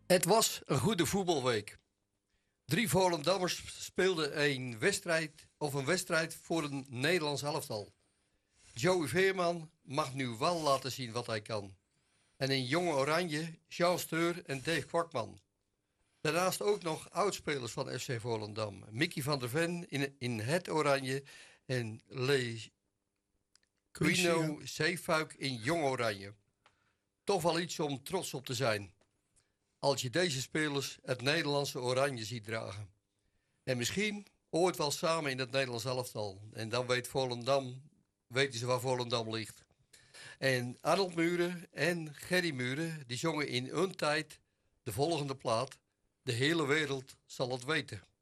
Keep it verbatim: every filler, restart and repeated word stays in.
Het was een goede voetbalweek. Drie Volendammers speelden een wedstrijd of een wedstrijd voor een Nederlands elftal. Joey Veerman mag nu wel laten zien wat hij kan. En in Jonge Oranje, Jean Steur en Dave Kwakman. Daarnaast ook nog oudspelers van F C Volendam. Mickey van der Ven in, in het Oranje en Le Quino Zeefuik in Jong Oranje. Toch wel iets om trots op te zijn. Als je deze spelers het Nederlandse oranje ziet dragen. En misschien ooit wel samen in het Nederlands elftal. En dan weet Volendam, weten ze waar Volendam ligt. En Arnold Muren en Gerry Muren, die zongen in hun tijd de volgende plaat. De hele wereld zal het weten.